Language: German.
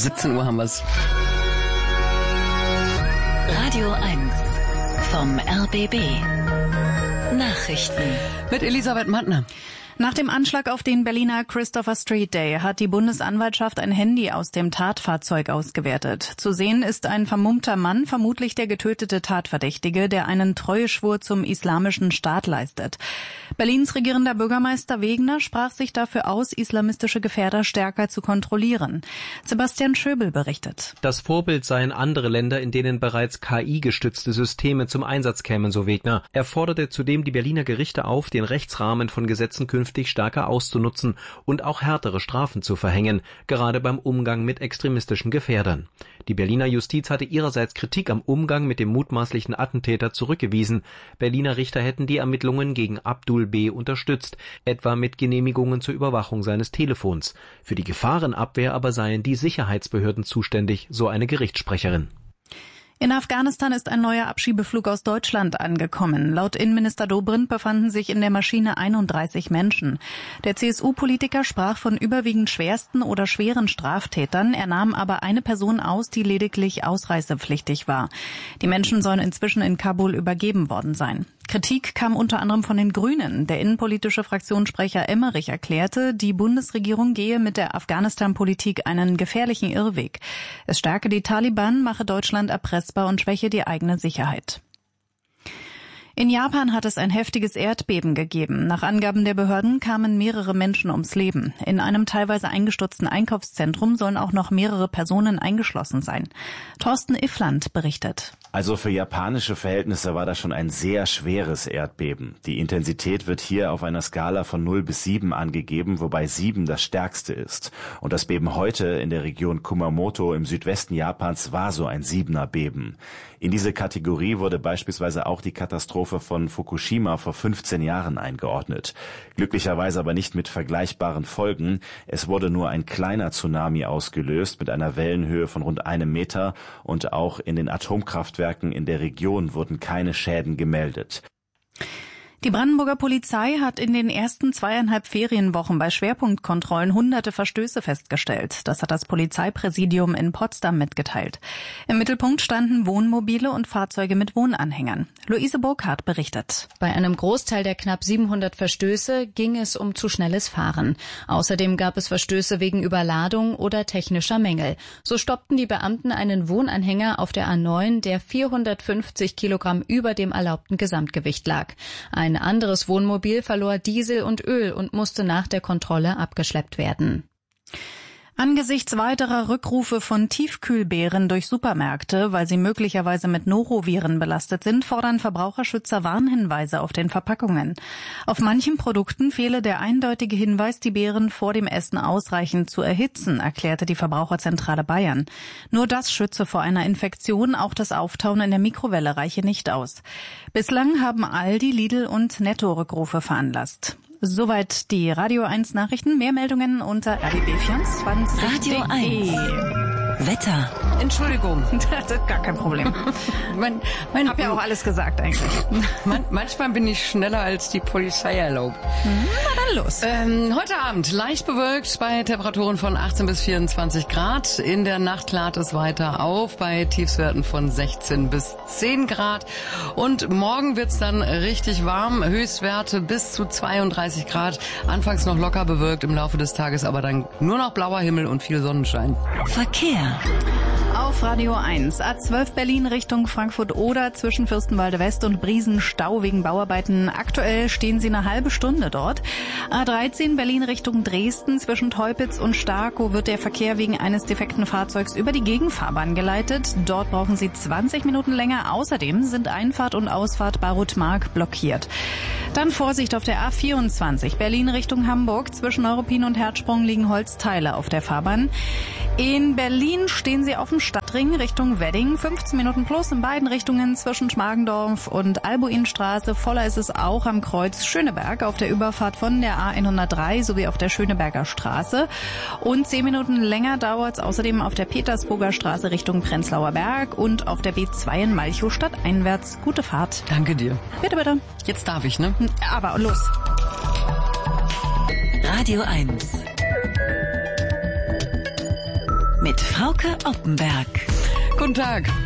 17 Uhr haben wir's. Radio 1 vom RBB. Nachrichten. Mit Elisabeth Mattner. Nach dem Anschlag auf den Berliner Christopher Street Day hat die Bundesanwaltschaft ein Handy aus dem Tatfahrzeug ausgewertet. Zu sehen ist ein vermummter Mann, vermutlich der getötete Tatverdächtige, der einen Treueschwur zum Islamischen Staat leistet. Berlins regierender Bürgermeister Wegener sprach sich dafür aus, islamistische Gefährder stärker zu kontrollieren. Sebastian Schöbel berichtet. Das Vorbild seien andere Länder, in denen bereits KI-gestützte Systeme zum Einsatz kämen, so Wegener. Er forderte zudem die Berliner Gerichte auf, den Rechtsrahmen von Gesetzen künftig stärker auszunutzen und auch härtere Strafen zu verhängen, gerade beim Umgang mit extremistischen Gefährdern. Die Berliner Justiz hatte ihrerseits Kritik am Umgang mit dem mutmaßlichen Attentäter zurückgewiesen. Berliner Richter hätten die Ermittlungen gegen Abdul B. unterstützt, etwa mit Genehmigungen zur Überwachung seines Telefons. Für die Gefahrenabwehr aber seien die Sicherheitsbehörden zuständig, so eine Gerichtssprecherin. In Afghanistan ist ein neuer Abschiebeflug aus Deutschland angekommen. Laut Innenminister Dobrindt befanden sich in der Maschine 31 Menschen. Der CSU-Politiker sprach von überwiegend schwersten oder schweren Straftätern. Er nahm aber eine Person aus, die lediglich ausreisepflichtig war. Die Menschen sollen inzwischen in Kabul übergeben worden sein. Kritik kam unter anderem von den Grünen. Der innenpolitische Fraktionssprecher Emmerich erklärte, die Bundesregierung gehe mit der Afghanistan-Politik einen gefährlichen Irrweg. Es stärke die Taliban, mache Deutschland erpressbar und schwäche die eigene Sicherheit. In Japan hat es ein heftiges Erdbeben gegeben. Nach Angaben der Behörden kamen mehrere Menschen ums Leben. In einem teilweise eingestürzten Einkaufszentrum sollen auch noch mehrere Personen eingeschlossen sein. Thorsten Iffland berichtet. Also für japanische Verhältnisse war das schon ein sehr schweres Erdbeben. Die Intensität wird hier auf einer Skala von 0 bis 7 angegeben, wobei 7 das stärkste ist. Und das Beben heute in der Region Kumamoto im Südwesten Japans war so ein 7er Beben. In diese Kategorie wurde beispielsweise auch die Katastrophe von Fukushima vor 15 Jahren eingeordnet. Glücklicherweise aber nicht mit vergleichbaren Folgen. Es wurde nur ein kleiner Tsunami ausgelöst mit einer Wellenhöhe von rund 1 Meter und auch in den Atomkraftwerken in der Region wurden keine Schäden gemeldet. Die Brandenburger Polizei hat in den ersten 2,5 Ferienwochen bei Schwerpunktkontrollen hunderte Verstöße festgestellt. Das hat das Polizeipräsidium in Potsdam mitgeteilt. Im Mittelpunkt standen Wohnmobile und Fahrzeuge mit Wohnanhängern. Luise Burkhardt berichtet. Bei einem Großteil der knapp 700 Verstöße ging es um zu schnelles Fahren. Außerdem gab es Verstöße wegen Überladung oder technischer Mängel. So stoppten die Beamten einen Wohnanhänger auf der A9, der 450 Kilogramm über dem erlaubten Gesamtgewicht lag. Ein anderes Wohnmobil verlor Diesel und Öl und musste nach der Kontrolle abgeschleppt werden. Angesichts weiterer Rückrufe von Tiefkühlbeeren durch Supermärkte, weil sie möglicherweise mit Noroviren belastet sind, fordern Verbraucherschützer Warnhinweise auf den Verpackungen. Auf manchen Produkten fehle der eindeutige Hinweis, die Beeren vor dem Essen ausreichend zu erhitzen, erklärte die Verbraucherzentrale Bayern. Nur das schütze vor einer Infektion, auch das Auftauen in der Mikrowelle reiche nicht aus. Bislang haben Aldi, Lidl und Netto Rückrufe veranlasst. Soweit die Radio 1 Nachrichten. Mehr Meldungen unter RBB24. Radio 1. Wetter. Entschuldigung. Das ist gar kein Problem. Ich habe ja auch alles gesagt eigentlich. Manchmal bin ich schneller als die Polizei erlaubt. Na dann los. Heute Abend leicht bewölkt bei Temperaturen von 18 bis 24 Grad. In der Nacht klart es weiter auf bei Tiefstwerten von 16 bis 10 Grad. Und morgen wird's dann richtig warm. Höchstwerte bis zu 32 Grad. Anfangs noch locker bewölkt, im Laufe des Tages aber dann nur noch blauer Himmel und viel Sonnenschein. Verkehr. Auf Radio 1. A12 Berlin Richtung Frankfurt-Oder zwischen Fürstenwalde West und Briesen Stau wegen Bauarbeiten. Aktuell stehen sie eine halbe Stunde dort. A13 Berlin Richtung Dresden zwischen Teupitz und Starkow wird der Verkehr wegen eines defekten Fahrzeugs über die Gegenfahrbahn geleitet. Dort brauchen sie 20 Minuten länger. Außerdem sind Einfahrt und Ausfahrt Barut-Mark blockiert. Dann Vorsicht auf der A24 Berlin Richtung Hamburg. Zwischen Neuruppin und Herzsprung liegen Holzteile auf der Fahrbahn. In Berlin stehen sie auf dem Stadtring Richtung Wedding. 15 Minuten plus in beiden Richtungen zwischen Schmargendorf und Albuinstraße. Voller ist es auch am Kreuz Schöneberg auf der Überfahrt von der A103 sowie auf der Schöneberger Straße. Und 10 Minuten länger dauert es außerdem auf der Petersburger Straße Richtung Prenzlauer Berg und auf der B2 in Malchow stadteinwärts. Gute Fahrt. Danke dir. Bitte, bitte. Jetzt darf ich, ne? Aber los. Radio 1. mit Frauke Oppenberg. Guten Tag.